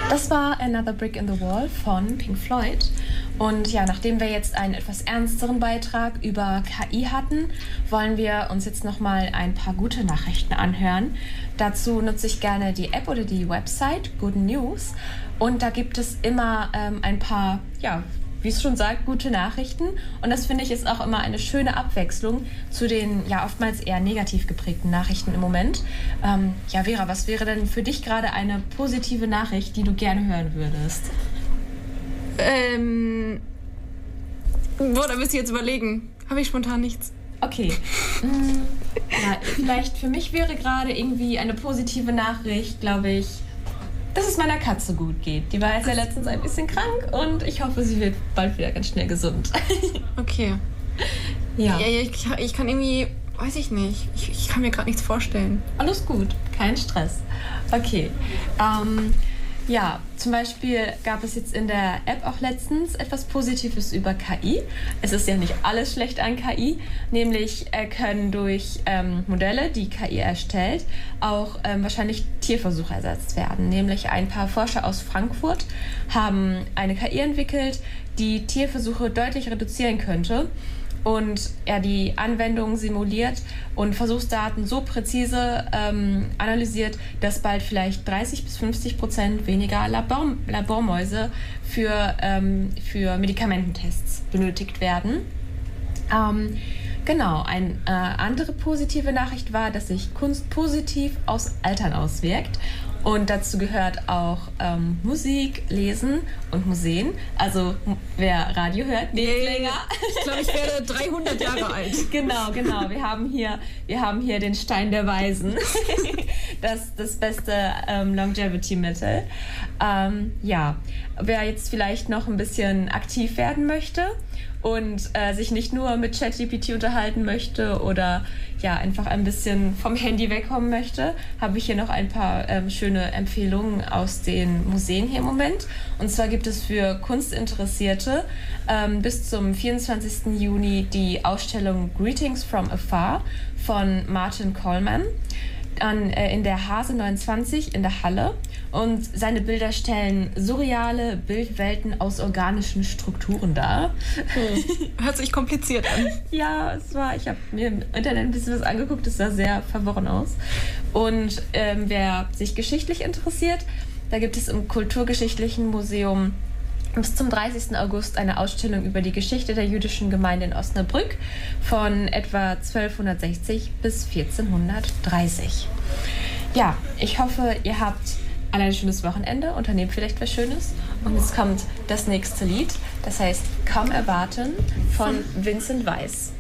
Das war Another Brick in the Wall von Pink Floyd. Und ja, nachdem wir jetzt einen etwas ernsteren Beitrag über KI hatten, wollen wir uns jetzt nochmal ein paar gute Nachrichten anhören. Dazu nutze ich gerne die App oder die Website Good News. Und da gibt es immer ein paar, ja, wie es schon sagt, gute Nachrichten. Und das finde ich ist auch immer eine schöne Abwechslung zu den ja oftmals eher negativ geprägten Nachrichten im Moment. Ja, Vera, was wäre denn für dich gerade eine positive Nachricht, die du gerne hören würdest? Boah, da müsst ihr jetzt überlegen. Habe ich spontan nichts. Okay. Ja, vielleicht für mich wäre gerade irgendwie eine positive Nachricht, glaube ich, dass es meiner Katze gut geht. Die war jetzt ja letztens ein bisschen krank und ich hoffe, sie wird bald wieder ganz schnell gesund. Okay. Ja. Ich kann irgendwie, weiß ich nicht. Ich kann mir gerade nichts vorstellen. Alles gut, kein Stress. Okay. Ja, zum Beispiel gab es jetzt in der App auch letztens etwas Positives über KI. Es ist ja nicht alles schlecht an KI, nämlich können durch Modelle, die KI erstellt, auch wahrscheinlich Tierversuche ersetzt werden. Nämlich ein paar Forscher aus Frankfurt haben eine KI entwickelt, die Tierversuche deutlich reduzieren könnte und er die Anwendung simuliert und Versuchsdaten so präzise analysiert, dass bald vielleicht 30-50% weniger Labormäuse für Medikamententests benötigt werden. Genau, eine andere positive Nachricht war, dass sich Kunst positiv aufs Altern auswirkt. Und dazu gehört auch Musik, Lesen und Museen. Also wer Radio hört, lebt länger. Ich glaube, ich werde 300 Jahre alt. Genau. Wir haben hier den Stein der Weisen. Das beste Longevity-Mittel. Ja, wer jetzt vielleicht noch ein bisschen aktiv werden möchte und sich nicht nur mit ChatGPT unterhalten möchte oder ja einfach ein bisschen vom Handy wegkommen möchte, habe ich hier noch ein paar schöne Empfehlungen aus den Museen hier im Moment. Und zwar gibt es für Kunstinteressierte bis zum 24. Juni die Ausstellung Greetings from Afar von Martin Coleman in der Hase 29 in der Halle. Und seine Bilder stellen surreale Bildwelten aus organischen Strukturen dar. Hört sich kompliziert an. Ja, ich habe mir im Internet ein bisschen was angeguckt, es sah sehr verworren aus. Und wer sich geschichtlich interessiert, da gibt es im Kulturgeschichtlichen Museum bis zum 30. August eine Ausstellung über die Geschichte der jüdischen Gemeinde in Osnabrück von etwa 1260 bis 1430. Ja, ich hoffe, ihr habt alle ein schönes Wochenende, unternehmt vielleicht was Schönes. Und jetzt kommt das nächste Lied, das heißt Kaum erwarten von Vincent Weiss.